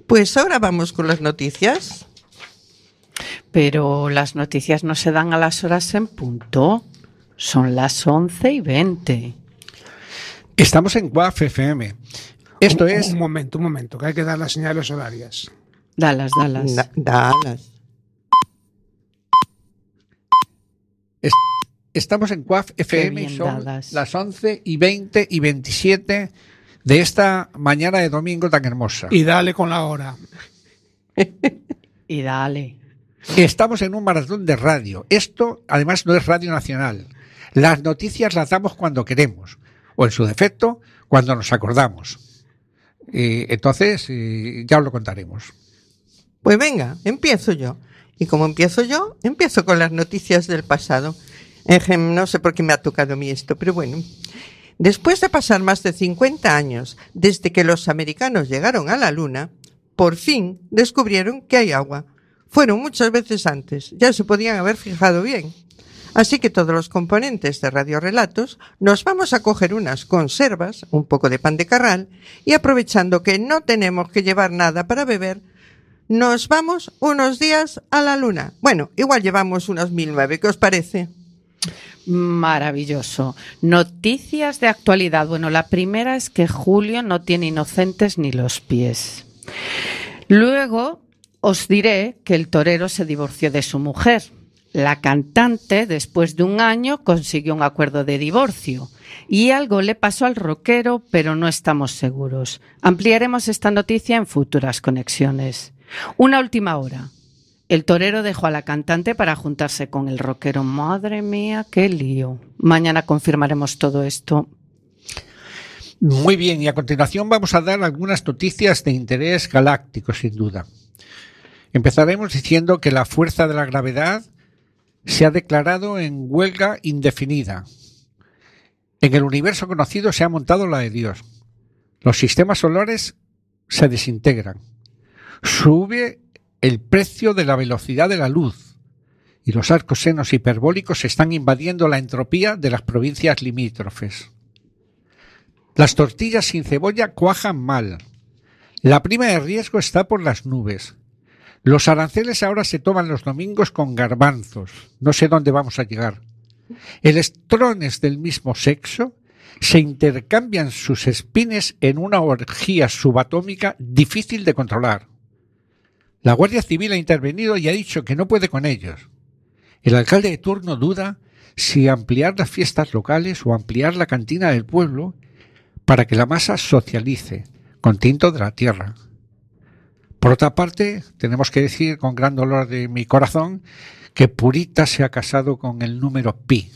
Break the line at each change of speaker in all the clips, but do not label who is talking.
Pues ahora vamos con las noticias.
Pero las noticias no se dan a las horas en punto. Son las 11:20.
Estamos en WAF FM. Esto es...
Un momento, que hay que dar las señales horarias.
Dalas.
Dalas.
Estamos en WAF FM y son
dadas.
las 11:20 y 27 de esta mañana de domingo tan hermosa.
Y dale con la hora.
Y dale.
Estamos en un maratón de radio. Esto, además, no es Radio Nacional. Las noticias las damos cuando queremos, o en su defecto, cuando nos acordamos. Entonces, ya os lo contaremos.
Pues venga, empiezo yo. Y como empiezo yo, empiezo con las noticias del pasado. No sé por qué me ha tocado a mí esto, pero bueno. Después de pasar más de 50 años desde que los americanos llegaron a la Luna, por fin descubrieron que hay agua. Fueron muchas veces antes, ya se podían haber fijado bien. Así que todos los componentes de Radiorelatos nos vamos a coger unas conservas, un poco de pan de Carral, y aprovechando que no tenemos que llevar nada para beber, nos vamos unos días a la Luna. Bueno, igual llevamos unos 1009, ¿qué os parece?
Maravilloso. Noticias de actualidad. Bueno, la primera es que Julio no tiene inocentes ni los pies. Luego os diré que el torero se divorció de su mujer. La cantante, después de un año, consiguió un acuerdo de divorcio. Y algo le pasó al rockero, pero no estamos seguros. Ampliaremos esta noticia en futuras conexiones. Una última hora. El torero dejó a la cantante para juntarse con el rockero. Madre mía, qué lío. Mañana confirmaremos todo esto.
Muy bien, y a continuación vamos a dar algunas noticias de interés galáctico, sin duda. Empezaremos diciendo que la fuerza de la gravedad se ha declarado en huelga indefinida. En el universo conocido se ha montado la de Dios. Los sistemas solares se desintegran. Sube el precio de la velocidad de la luz y los arcos senos hiperbólicos están invadiendo la entropía de las provincias limítrofes. Las tortillas sin cebolla cuajan mal. La prima de riesgo está por las nubes. Los aranceles ahora se toman los domingos con garbanzos. No sé dónde vamos a llegar. Electrones del mismo sexo se intercambian sus espines en una orgía subatómica difícil de controlar. La Guardia Civil ha intervenido y ha dicho que no puede con ellos. El alcalde de turno duda si ampliar las fiestas locales o ampliar la cantina del pueblo para que la masa socialice con tinto de la tierra. Por otra parte, tenemos que decir con gran dolor de mi corazón que Purita se ha casado con el número pi.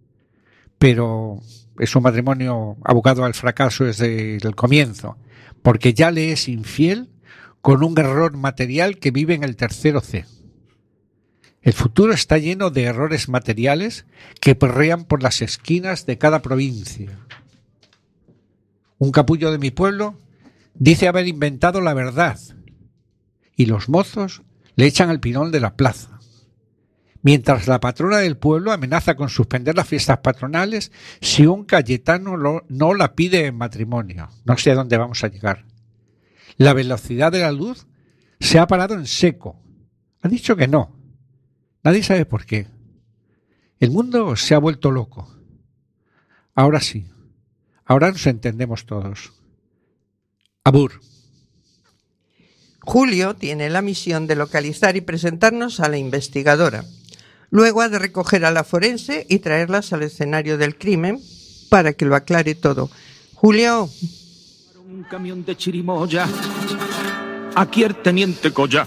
Pero es un matrimonio abocado al fracaso desde el comienzo, porque ya le es infiel con un error material que vive en el tercero C. El futuro está lleno de errores materiales que perrean por las esquinas de cada provincia. Un capullo de mi pueblo dice haber inventado la verdad y los mozos le echan al pinol de la plaza. Mientras la patrona del pueblo amenaza con suspender las fiestas patronales si un cayetano no la pide en matrimonio. No sé a dónde vamos a llegar. La velocidad de la luz se ha parado en seco. Ha dicho que no. Nadie sabe por qué. El mundo se ha vuelto loco. Ahora sí. Ahora nos entendemos todos. Abur.
Julio tiene la misión de localizar y presentarnos a la investigadora. Luego ha de recoger a la forense y traerlas al escenario del crimen para que lo aclare todo. Julio.
Un camión de chirimoya. Aquí el teniente Colla.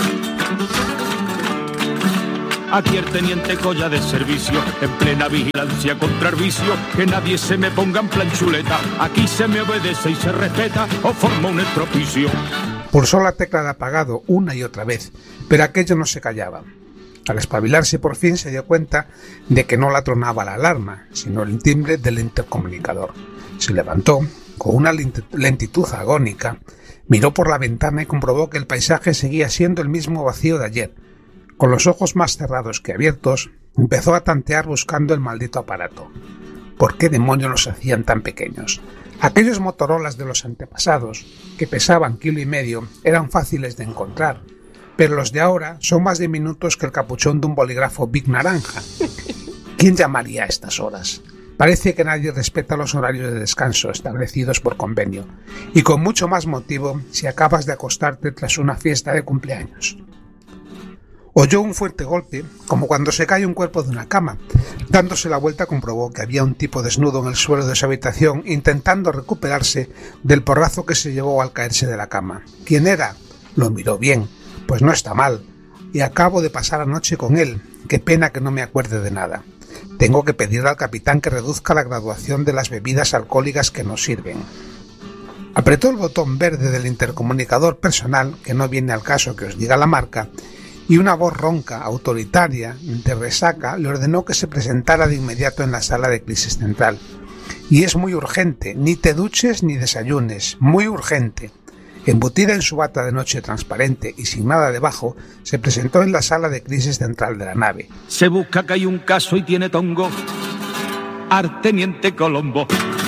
Aquí el teniente Colla de servicio, en plena vigilancia contra el vicio, que nadie se me ponga en plan chuleta. Aquí se me obedece y se respeta, o forma un estropicio.
Pulsó la tecla de apagado una y otra vez, pero aquello no se callaba. Al espabilarse por fin se dio cuenta de que no la tronaba la alarma, sino el timbre del intercomunicador. Se levantó, con una lentitud agónica, miró por la ventana y comprobó que el paisaje seguía siendo el mismo vacío de ayer. Con los ojos más cerrados que abiertos, empezó a tantear buscando el maldito aparato. ¿Por qué demonios los hacían tan pequeños? Aquellos Motorolas de los antepasados, que pesaban 1,5 kilos, eran fáciles de encontrar, pero los de ahora son más diminutos que el capuchón de un bolígrafo Bic naranja. ¿Quién llamaría a estas horas? Parece que nadie respeta los horarios de descanso establecidos por convenio, y con mucho más motivo si acabas de acostarte tras una fiesta de cumpleaños. Oyó un fuerte golpe, como cuando se cae un cuerpo de una cama. Dándose la vuelta comprobó que había un tipo desnudo en el suelo de su habitación intentando recuperarse del porrazo que se llevó al caerse de la cama. ¿Quién era? Lo miró bien, pues no está mal, y acabo de pasar la noche con él. Qué pena que no me acuerde de nada. Tengo que pedirle al capitán que reduzca la graduación de las bebidas alcohólicas que nos sirven. Apretó el botón verde del intercomunicador personal, que no viene al caso que os diga la marca, y una voz ronca, autoritaria, de resaca, le ordenó que se presentara de inmediato en la sala de crisis central. Y es muy urgente, ni te duches ni desayunes, muy urgente. Embutida en su bata de noche transparente y sin nada debajo, se presentó en la sala de crisis central de la nave.
Se busca que hay un caso y tiene tongo. Teniente Colombo.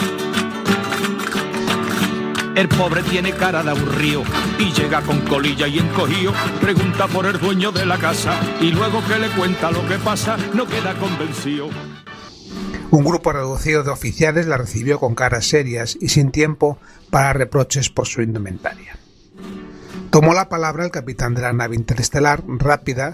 El pobre tiene cara de aburrido y llega con colilla y encogido. Pregunta por el dueño de la casa y luego que le cuenta lo que pasa no queda convencido.
Un grupo reducido de oficiales la recibió con caras serias y sin tiempo para reproches por su indumentaria. Tomó la palabra el capitán de la nave interestelar Rápida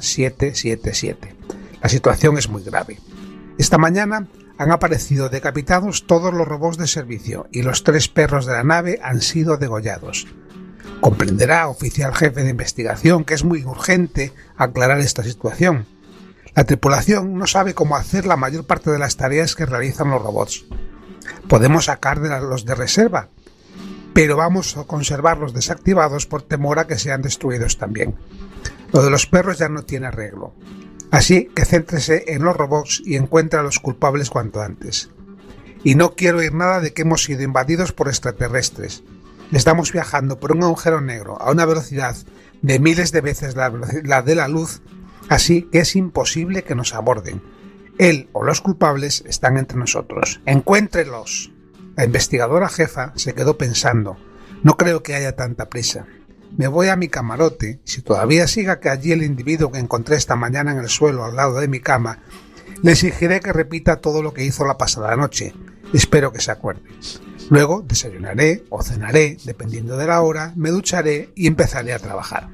777. La situación es muy grave. Esta mañana han aparecido decapitados todos los robots de servicio y los 3 perros de la nave han sido degollados. Comprenderá, oficial jefe de investigación, que es muy urgente aclarar esta situación. La tripulación no sabe cómo hacer la mayor parte de las tareas que realizan los robots. Podemos sacar los de reserva, pero vamos a conservarlos desactivados por temor a que sean destruidos también. Lo de los perros ya no tiene arreglo. Así que céntrese en los robots y encuentre a los culpables cuanto antes. Y no quiero oír nada de que hemos sido invadidos por extraterrestres. Estamos viajando por un agujero negro a una velocidad de miles de veces la de la luz, así que es imposible que nos aborden. Él o los culpables están entre nosotros. ¡Encuéntrelos! La investigadora jefa se quedó pensando. No creo que haya tanta prisa. Me voy a mi camarote, y si todavía siga que allí el individuo que encontré esta mañana en el suelo al lado de mi cama, le exigiré que repita todo lo que hizo la pasada noche. Espero que se acuerde. Luego desayunaré o cenaré, dependiendo de la hora, me ducharé y empezaré a trabajar.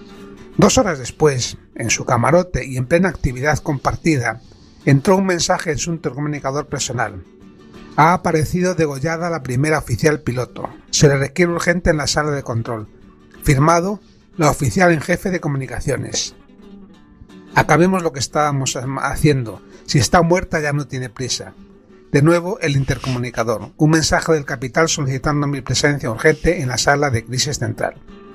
2 horas después, en su camarote y en plena actividad compartida, entró un mensaje en su intercomunicador personal. Ha aparecido degollada la primera oficial piloto. Se le requiere urgente en la sala de control. Firmado, la oficial en jefe de comunicaciones. Acabemos lo que estábamos haciendo. Si está muerta ya no tiene prisa. De nuevo el intercomunicador. Un mensaje del capitán solicitando mi presencia urgente en la sala de crisis central.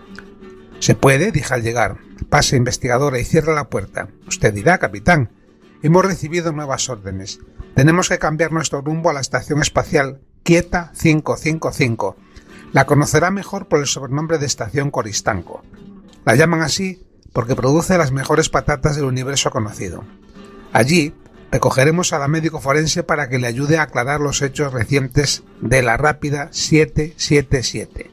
Se puede, dije al llegar. Pase, investigadora, y cierre la puerta. Usted dirá, capitán. Hemos recibido nuevas órdenes. Tenemos que cambiar nuestro rumbo a la estación espacial Quieta 555. La conocerá mejor por el sobrenombre de Estación Coristanco. La llaman así porque produce las mejores patatas del universo conocido. Allí recogeremos a la médico forense para que le ayude a aclarar los hechos recientes de la Rápida 777.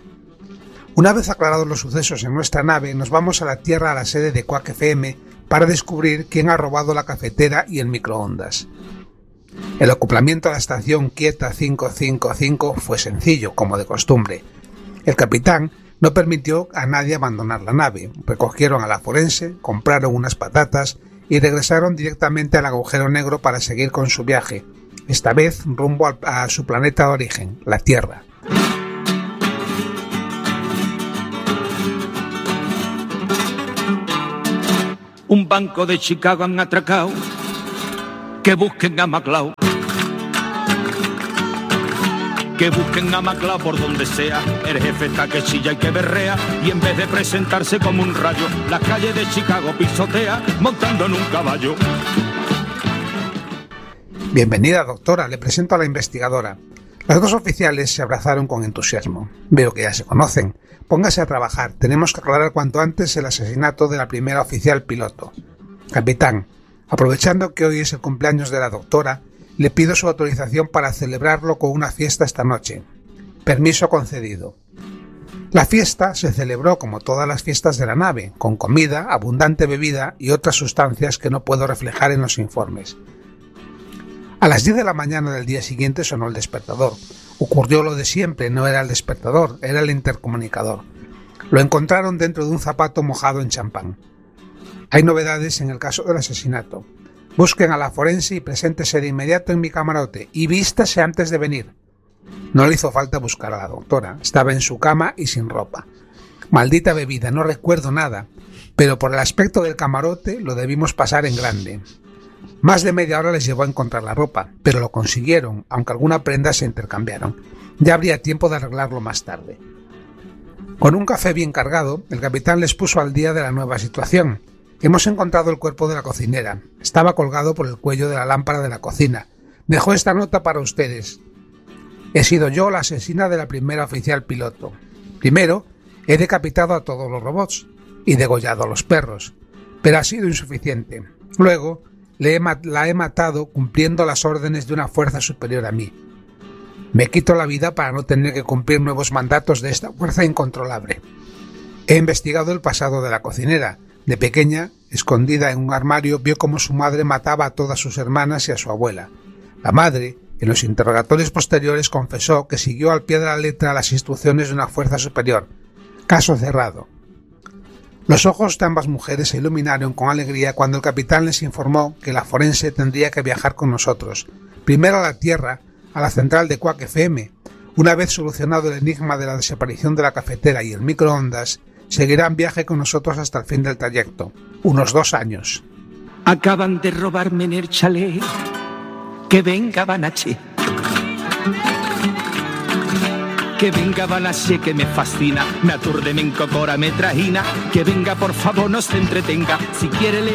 Una vez aclarados los sucesos en nuestra nave, nos vamos a la Tierra a la sede de Quack FM para descubrir quién ha robado la cafetera y el microondas. El acoplamiento a la estación Quieta 555 fue sencillo, como de costumbre. El capitán no permitió a nadie abandonar la nave. Recogieron a la forense, compraron unas patatas y regresaron directamente al agujero negro para seguir con su viaje, esta vez rumbo a su planeta de origen, la Tierra.
Un banco de Chicago han atracado. Que busquen a McLeod. Que busquen a McLeod por donde sea. El jefe está que chilla y que berrea. Y en vez de presentarse como un rayo, las calles de Chicago pisotea montando en un caballo.
Bienvenida, doctora. Le presento a la investigadora. Las 2 oficiales se abrazaron con entusiasmo. Veo que ya se conocen. Póngase a trabajar. Tenemos que aclarar cuanto antes el asesinato de la primera oficial piloto. Capitán, aprovechando que hoy es el cumpleaños de la doctora, le pido su autorización para celebrarlo con una fiesta esta noche. Permiso concedido. La fiesta se celebró como todas las fiestas de la nave, con comida, abundante bebida y otras sustancias que no puedo reflejar en los informes. A las 10 de la mañana del día siguiente sonó el despertador. Ocurrió lo de siempre, no era el despertador, era el intercomunicador. Lo encontraron dentro de un zapato mojado en champán. Hay novedades en el caso del asesinato. Busquen a la forense y preséntese de inmediato en mi camarote y vístase antes de venir. No le hizo falta buscar a la doctora, estaba en su cama y sin ropa. Maldita bebida, no recuerdo nada, pero por el aspecto del camarote lo debimos pasar en grande. Más de media hora les llevó a encontrar la ropa, pero lo consiguieron, aunque alguna prenda se intercambiaron. Ya habría tiempo de arreglarlo más tarde. Con un café bien cargado, el capitán les puso al día de la nueva situación. Hemos encontrado el cuerpo de la cocinera. Estaba colgado por el cuello de la lámpara de la cocina. Dejó esta nota para ustedes. He sido yo la asesina de la primera oficial piloto. Primero, he decapitado a todos los robots y degollado a los perros, pero ha sido insuficiente. Luego, la he matado cumpliendo las órdenes de una fuerza superior a mí. Me quito la vida para no tener que cumplir nuevos mandatos de esta fuerza incontrolable. He investigado el pasado de la cocinera. De pequeña, escondida en un armario, vio cómo su madre mataba a todas sus hermanas y a su abuela. La madre, en los interrogatorios posteriores, confesó que siguió al pie de la letra las instrucciones de una fuerza superior. Caso cerrado. Los ojos de ambas mujeres se iluminaron con alegría cuando el capitán les informó que la forense tendría que viajar con nosotros, primero a la Tierra, a la central de Quack FM. Una vez solucionado el enigma de la desaparición de la cafetera y el microondas, seguirán viaje con nosotros hasta el fin del trayecto, unos 2 años.
Acaban de robarme en el chalet. Que venga Banache. Que venga Banache que me fascina. Me aturde, me encocora, me trajina. Que venga por favor, no se entretenga. Si quiere le